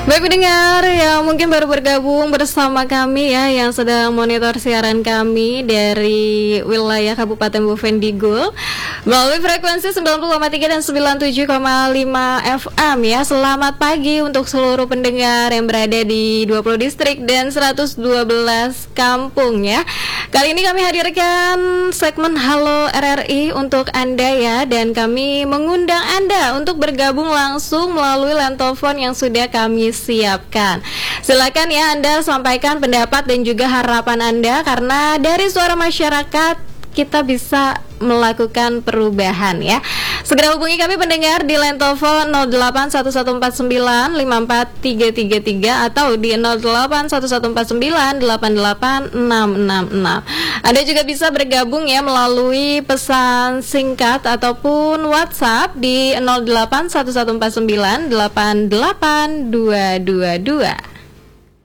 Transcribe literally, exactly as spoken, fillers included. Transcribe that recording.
Baik pendengar yang mungkin baru bergabung bersama kami ya, yang sedang monitor siaran kami dari wilayah Kabupaten Bovendigul melalui frekuensi sembilan puluh koma tiga dan sembilan puluh tujuh koma lima F M ya. Selamat pagi untuk seluruh pendengar yang berada di dua puluh distrik dan seratus dua belas kampung ya. Kali ini kami hadirkan segmen Halo R R I untuk Anda ya, dan kami mengundang Anda untuk bergabung langsung melalui line telepon yang sudah kami siapkan. Silakan ya Anda sampaikan pendapat dan juga harapan Anda, karena dari suara masyarakat kita bisa melakukan perubahan ya. Segera hubungi kami pendengar di line telepon nol delapan satu satu empat sembilan lima empat tiga tiga tiga atau di nol delapan satu satu empat sembilan delapan delapan enam enam enam. Anda juga bisa bergabung ya melalui pesan singkat ataupun WhatsApp di nol delapan satu satu empat sembilan delapan delapan dua dua dua.